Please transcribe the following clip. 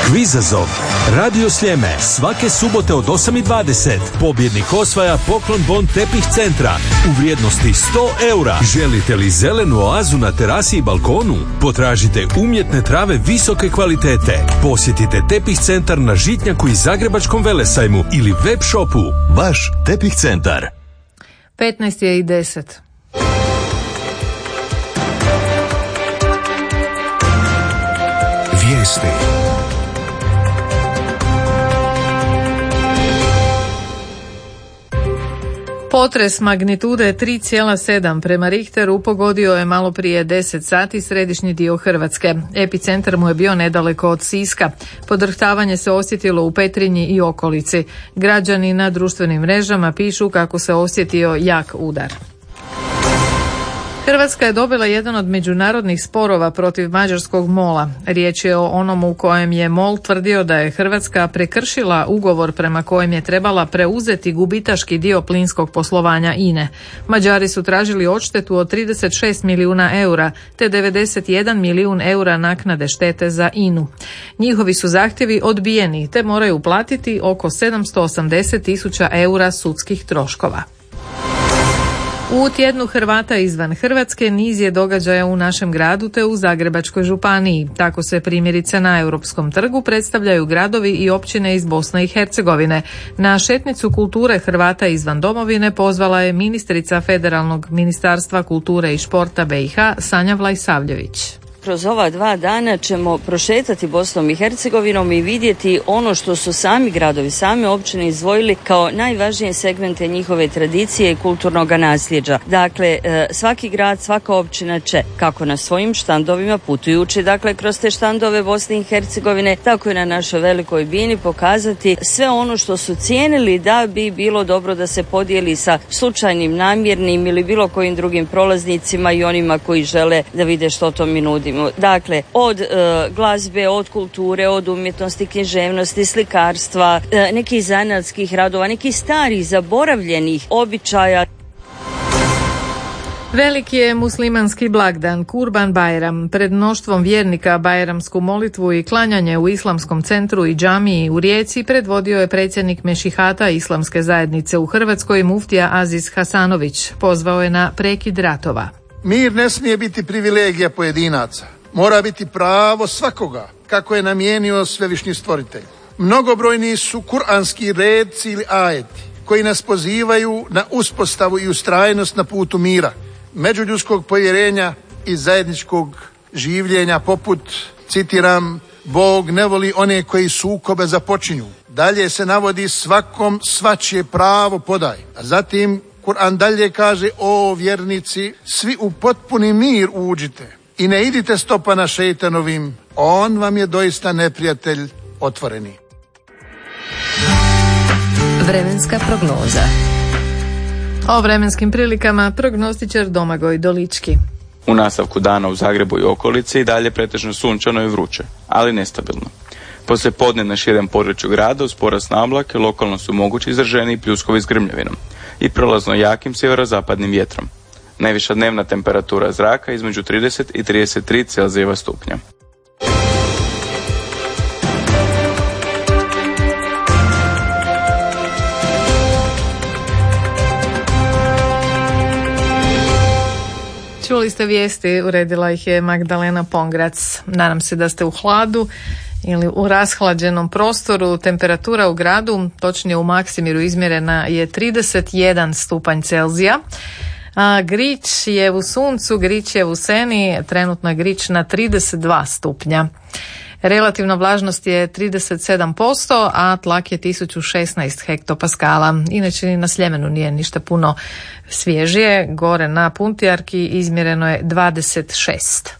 Kvizazov. Radio Sljeme. Svake subote od 8:20. Pobjednik osvaja poklon Bond tepih centra u vrijednosti 100 eura. Želite li zelenu oazu na terasi i balkonu? Potražite umjetne trave visoke kvalitete. Posjetite tepih centar na Žitnjaku i Zagrebačkom velesajmu ili web shopu. Vaš tepih centar. 15:10. Vijesti. Potres magnitude 3,7 prema Richteru pogodio je malo prije 10 sati središnji dio Hrvatske. Epicentar mu je bio nedaleko od Siska. Podrhtavanje se osjetilo u Petrinji i okolici. Građani na društvenim mrežama pišu kako se osjetio jak udar. Hrvatska je dobila jedan od međunarodnih sporova protiv mađarskog MOL-a. Riječ je o onom u kojem je MOL tvrdio da je Hrvatska prekršila ugovor prema kojem je trebala preuzeti gubitaški dio plinskog poslovanja INE. Mađari su tražili odštetu od 36 milijuna eura te 91 milijun eura naknade štete za INU. Njihovi su zahtjevi odbijeni te moraju platiti oko 780 tisuća eura sudskih troškova. U tjednu Hrvata izvan Hrvatske niz je događaja u našem gradu te u Zagrebačkoj županiji. Tako se primjerice na Europskom trgu predstavljaju gradovi i općine iz Bosne i Hercegovine. Na šetnicu kulture Hrvata izvan domovine pozvala je ministrica Federalnog ministarstva kulture i športa BiH Sanja Vlajsavljević. Kroz ova 2 dana ćemo prošetati Bosnom i Hercegovinom i vidjeti ono što su sami gradovi, same općine izdvojili kao najvažnije segmente njihove tradicije i kulturnog nasljeđa. Dakle, svaki grad, svaka općina će, kako na svojim štandovima putujući, dakle, kroz te štandove Bosne i Hercegovine, tako i na našoj velikoj bini pokazati sve ono što su cijenili da bi bilo dobro da se podijeli sa slučajnim, namjernim ili bilo kojim drugim prolaznicima i onima koji žele da vide što to mi nudimo. Dakle, od glazbe, od kulture, od umjetnosti, književnosti, slikarstva, nekih zanatskih radova, nekih starih, zaboravljenih običaja. Veliki je muslimanski blagdan Kurban Bajram. Pred mnoštvom vjernika bajramsku molitvu i klanjanje u islamskom centru i džamiji u Rijeci predvodio je predsjednik Mešihata Islamske zajednice u Hrvatskoj muftija Aziz Hasanović. Pozvao je na prekid ratova. Mir ne smije biti privilegija pojedinaca. Mora biti pravo svakoga, kako je namijenio svevišnji stvoritelj. Mnogobrojni su kuranski redci ili ajeti koji nas pozivaju na uspostavu i ustrajnost na putu mira, međuljudskog povjerenja i zajedničkog življenja poput, citiram, Bog ne voli one koji sukobe započinju. Dalje se navodi svakom svačije pravo podaj. A zatim Kur'an dalje kaže: o vjernici, svi u potpuni mir uđite i ne idite stopama šejtanovim, on vam je doista neprijatelj otvoreni. Vremenska prognoza. O vremenskim prilikama prognostičar Domagoj Dolički. U nastavku dana u Zagrebu i okolici i dalje pretežno sunčano i vruće, ali nestabilno. Poslije podne na širem području grada uz porast naoblake lokalno su mogući izraženiji pljuskovi s grmljavinom i prolazno jakim sjeverozapadnim vjetrom. Najviša dnevna temperatura zraka između 30 i 33 Celzijeva stupnja. Čuli ste vijesti, uredila ih je Magdalena Pongrac. Nadam se da ste u hladu ili u rashlađenom prostoru. Temperatura u gradu, točnije u Maksimiru, izmjerena je 31 stupanj Celzija. Grič je u suncu, Grič je u Seni, trenutno je Grič na 32 stupnja. Relativna vlažnost je 37%, a tlak je 1016 hektopaskala. Inače ni na Sljemenu nije ništa puno svježije. Gore na Puntijarki izmjereno je 26.